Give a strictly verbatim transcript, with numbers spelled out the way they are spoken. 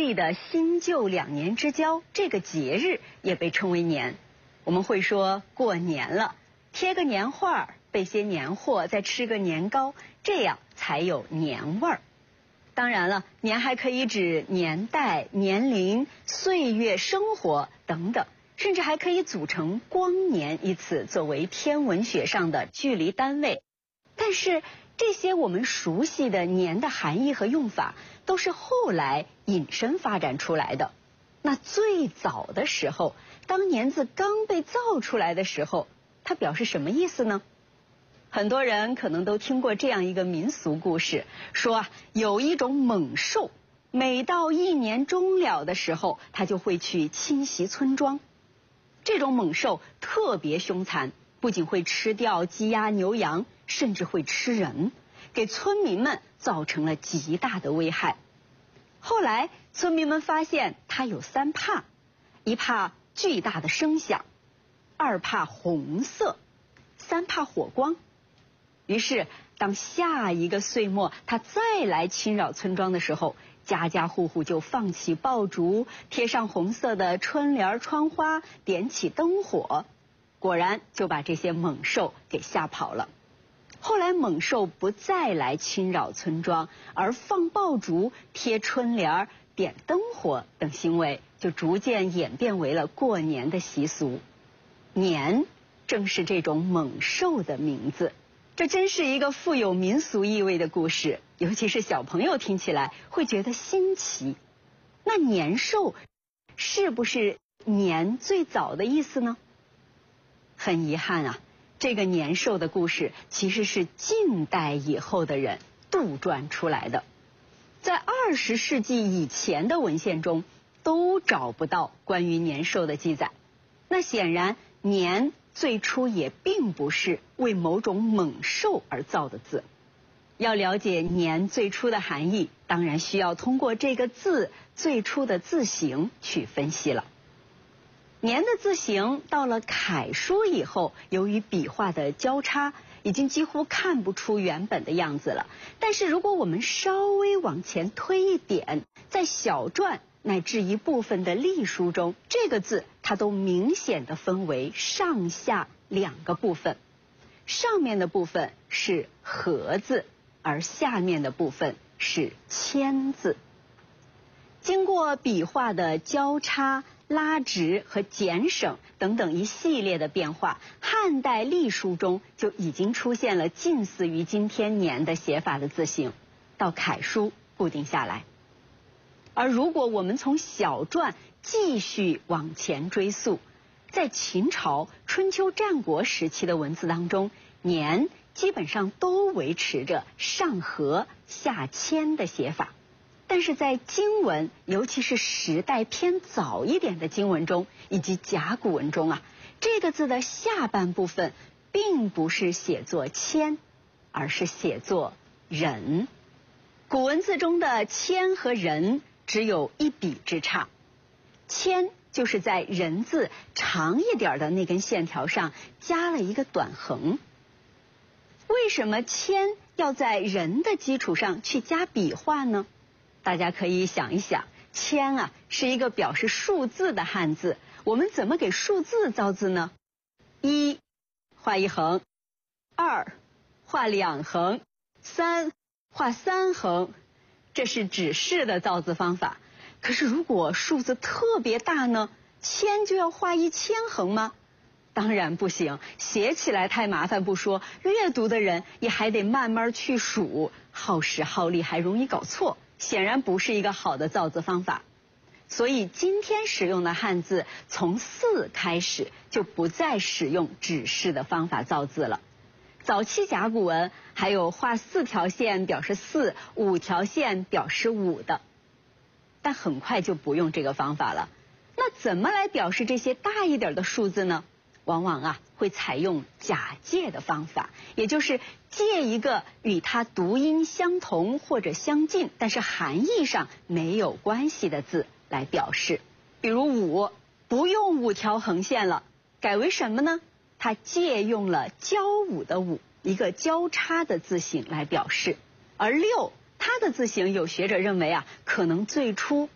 历的新旧两年之交，这个节日也被称为年。我们会说过年了，贴个年画，备些年货，再吃个年糕，这样才有年味儿。当然了，年还可以指年代、年龄、岁月、生活等等，甚至还可以组成光年一词作为天文学上的距离单位。但是这些我们熟悉的年的含义和用法，都是后来引申发展出来的。那最早的时候，当年字刚被造出来的时候，它表示什么意思呢？很多人可能都听过这样一个民俗故事，说啊，有一种猛兽，每到一年终了的时候，它就会去侵袭村庄。这种猛兽特别凶残，不仅会吃掉鸡鸭牛羊，甚至会吃人，给村民们造成了极大的危害。后来村民们发现它有三怕：一怕巨大的声响，二怕红色，三怕火光。于是当下一个岁末它再来侵扰村庄的时候，家家户户就放起爆竹，贴上红色的春联窗花，点起灯火，果然就把这些猛兽给吓跑了。后来猛兽不再来侵扰村庄，而放爆竹、贴春联、点灯火等行为就逐渐演变为了过年的习俗。年正是这种猛兽的名字。这真是一个富有民俗意味的故事，尤其是小朋友听起来会觉得新奇。那年兽是不是年最早的意思呢？很遗憾啊，这个年兽的故事其实是近代以后的人杜撰出来的，在二十世纪以前的文献中都找不到关于年兽的记载。那显然年最初也并不是为某种猛兽而造的字。要了解年最初的含义，当然需要通过这个字最初的字形去分析了。年的字形到了楷书以后，由于笔画的交叉，已经几乎看不出原本的样子了。但是如果我们稍微往前推一点，在小篆乃至一部分的隶书中，这个字它都明显的分为上下两个部分，上面的部分是禾字，而下面的部分是谦字。经过笔画的交叉、拉直和减省等等一系列的变化，汉代隶书中就已经出现了近似于今天年的写法的字形，到楷书固定下来。而如果我们从小篆继续往前追溯，在秦朝、春秋战国时期的文字当中，年基本上都维持着上禾下谦的写法。但是在经文，尤其是时代偏早一点的经文中，以及甲骨文中啊，这个字的下半部分并不是写作谦，而是写作人。古文字中的谦和人只有一笔之差，谦就是在人字长一点的那根线条上加了一个短横。为什么谦要在人的基础上去加笔画呢？大家可以想一想，谦啊是一个表示数字的汉字，我们怎么给数字造字呢？一，画一横；二，画两横；三，画三横。这是指示的造字方法。可是如果数字特别大呢，谦就要画一千横吗？当然不行，写起来太麻烦不说，阅读的人也还得慢慢去数，耗时耗力，还容易搞错，显然不是一个好的造字方法。所以今天使用的汉字从四开始就不再使用指示的方法造字了。早期甲骨文还有画四条线表示四，五条线表示五的，但很快就不用这个方法了。那怎么来表示这些大一点的数字呢？往往啊会采用假借的方法，也就是借一个与它读音相同或者相近，但是含义上没有关系的字来表示。比如五，不用五条横线了，改为什么呢？它借用了交五的五，一个交叉的字形来表示。而六，它的字形有学者认为啊，可能最初